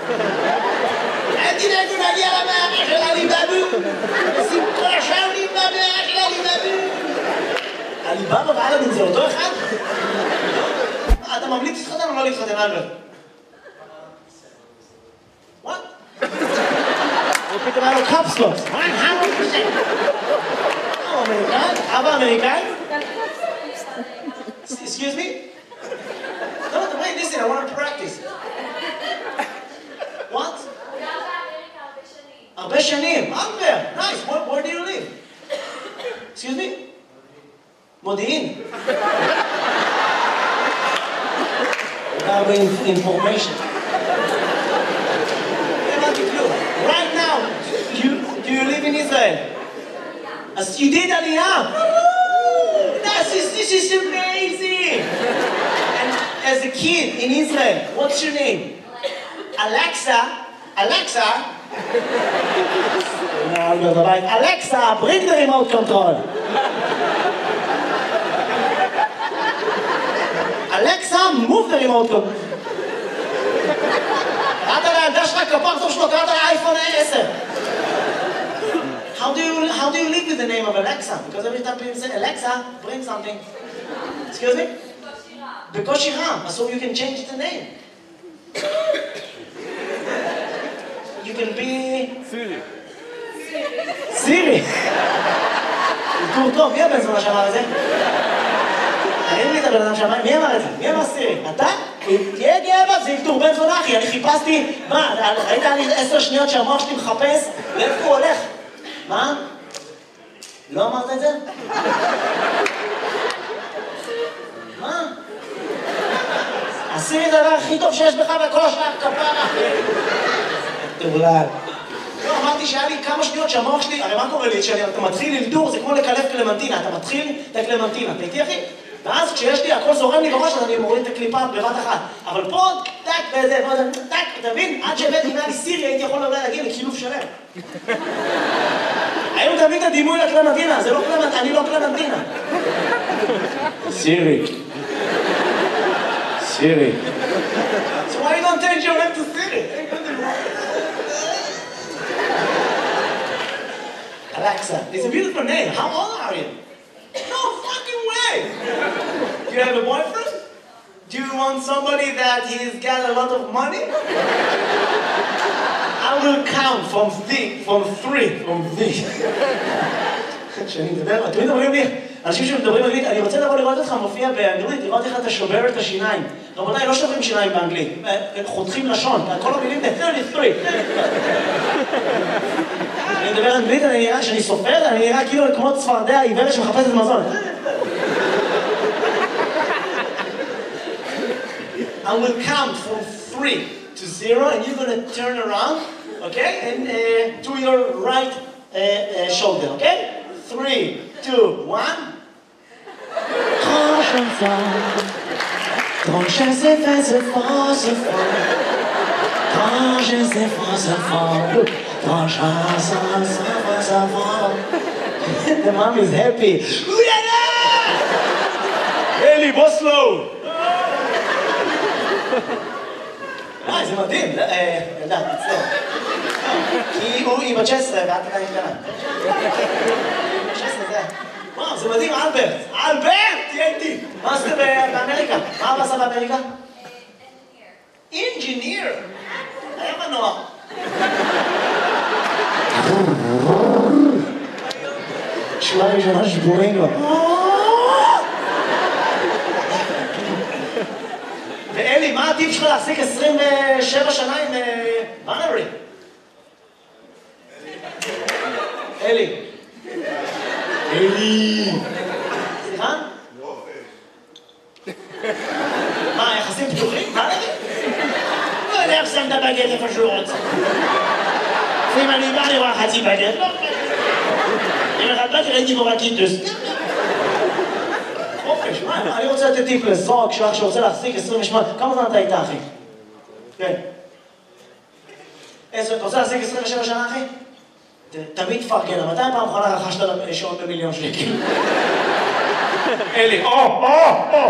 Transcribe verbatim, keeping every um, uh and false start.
אל תדאגו להגיע למארח של עליבאבו. עושים כל השאולים במארח של עליבאבו. עליבאבו ואלאדין זה אותו אחד? אתה ממליץ להתחתן או לא להתחתן, אלברט? What? הוא פתאום היה לו קפסלוס. הוא אמריקאי? אבא אמריקאי? Excuse me? No, wait, listen, I want to practice. What? הרבה שנים. Albert, nice. Where, where do you live? Excuse me? מודיעין. הרבה information. הבנתי כלום. Right now, you, do you live in Israel? אז you did עלייה. This is, this is amazing. And as a kid in Israel, what's your name? Alexa. Alexa. Alexa, bring the remote control. Alexa, move the remote control. קראת לילדה שלך כפרצוף שלו, קראת לאייפון עשר. How do you how do you live with the name of Alexa? Because every time people say Alexa, bring something. Excuse me? בקושי רם, so you can change the name. You can be... סירי. סירי. אזכור טוב, מי הבן זונה שאמר את זה? אין לי את הבן אדם שאמר, מי אמר את זה? מי אמר סירי? אתה? תהיה גאה בה, זה אלתור בן זונה אחי, אני חיפשתי, מה, ראית לי עשר שניות שהמוח שלי מחפש? לאיפה הוא הולך? מה? לא אמרת את זה? מה? עשי את הדבר הכי טוב שיש בך וכל השאר כפרה. תאולל. לא, אמרתי שהיה לי כמה שניות שהמוח שלי, הרי מה קורה לי? כשאתה מתחיל ללדור, זה כמו לקלף קלמנטינה, אתה מתחיל את הקלמנטינה, אתה איתי אחי? ואז כשיש לי הכל זורם לי בראש, אז אני מוריד את הקליפה בבת אחת. אבל פה, טק, וזה, טק, אתה מבין? עד שהבאתי אם היה לי סירי, הייתי יכול אולי להגיע לקילוף שלם. היום תביא את הדימוי לקלמנטינה, זה לא קלמנטינה, אני לא קלמנטינה. סירי. סירי. So why you don't change your name to Siri? Alexa, it's a beautiful name. How old are you? No fucking way! Do you have a boyfriend? Do you want somebody that he's got a lot of money? I will count from three, from three, from three. שאני מדבר, תמיד אומרים לי, אנשים שמדברים אנגלית, אני רוצה לבוא לראות אותך מופיע באנגלית, לראות איך אתה שובר את השיניים. רבותיי, לא שוברים שיניים באנגלית, חותכים לשון, כל המילים זה שלושים ושלוש. אני מדבר אנגלית, אני נראה שאני סופר, אני נראה כאילו כמו צפרדע עיוורת שמחפשת מזון. I will count from three to zero and you're going to turn around, okay? And uh, to your right uh, uh, shoulder, okay? Three, two, one. Grand chanson, grand chanson, c'est fort, c'est fort. Grand chanson, c'est fort, c'est fort. Grand chanson, c'est fort, c'est fort. The mom is happy. Eli, בוא slow. אה, זה מדהים. ילדה, תצטער. כי היא בת שש עשרה ואת עדיין קטנה. שש עשרה זה... וואו, זה מדהים, אלברט. אלברט! תהיה איתי. מה עשית באמריקה? מה אבא עשה באמריקה? אינג'יניר. היה מנוע. שורה ראשונה שבורים לו. ואלי, מה עדיף שלך להחזיק עשרים ושבע שנה עם בנרי? אלי. אלי. סליחה? לא, מה, יחסים פתוחים? מה נגיד? לא יודע איך שם את הבגט איפה שהוא רוצה. אם אני בא לראות חצי בגט, לא. אם אחד בא ראיתי בו רקיטוס. חופש, מה? אני רוצה לתת טיפ לזרוק שלך שרוצה להחזיק עשרים ושמונה. כמה זמן אתה איתה, אחי? כן. אתה רוצה להחזיק עשרים ושבע שנה, אחי? תמיד תפרגן, מתי פעם אחרונה רכשת שעון במיליון שקל? אלי, או, או, או!